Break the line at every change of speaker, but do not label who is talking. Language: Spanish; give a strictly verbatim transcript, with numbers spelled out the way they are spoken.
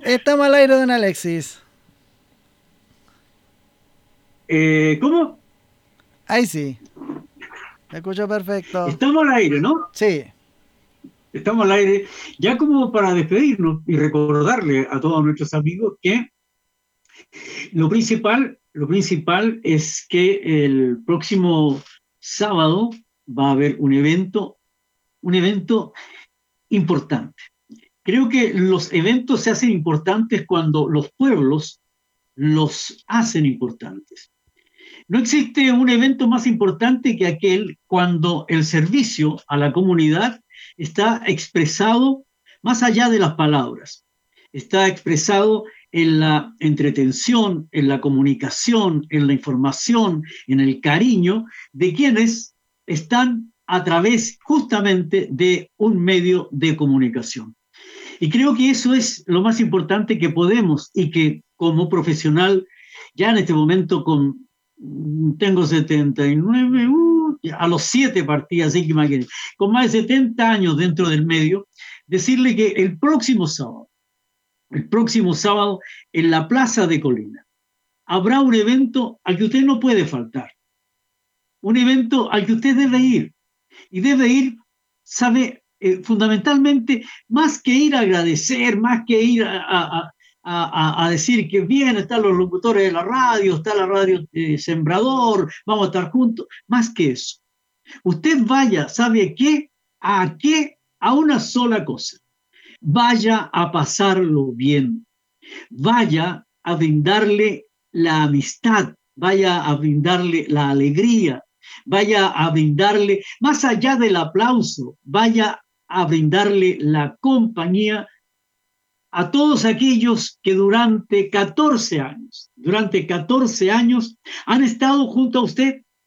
Estamos al aire, don Alexis.
Eh, ¿cómo?
Ahí sí, me escucho perfecto.
Estamos al aire, ¿no?
Sí,
Estamos al aire. Ya como para despedirnos y recordarle a todos nuestros amigos que lo principal, lo principal es que el próximo sábado va a haber un evento, un evento importante. Creo que los eventos se hacen importantes cuando los pueblos los hacen importantes. No existe un evento más importante que aquel cuando el servicio a la comunidad está expresado más allá de las palabras, está expresado en la entretención, en la comunicación, en la información, en el cariño de quienes están a través justamente de un medio de comunicación. Y creo que eso es lo más importante que podemos y que como profesional, ya en este momento con, tengo setenta y nueve, uh, a los siete partidas, así que imagínense, con más de setenta años dentro del medio, decirle que el próximo sábado, el próximo sábado en la Plaza de Colina, habrá un evento al que usted no puede faltar, un evento al que usted debe ir, y debe ir, sabe, eh, fundamentalmente, más que ir a agradecer, más que ir a, a, a, a, decir que bien están los locutores de la radio, está la radio eh, Sembrador, vamos a estar juntos, más que eso. Usted vaya, ¿sabe qué? ¿A qué? A una sola cosa. Vaya a pasarlo bien, vaya a brindarle la amistad, vaya a brindarle la alegría, vaya a brindarle, más allá del aplauso, vaya a brindarle la compañía a todos aquellos que durante catorce años, durante catorce años han estado junto a usted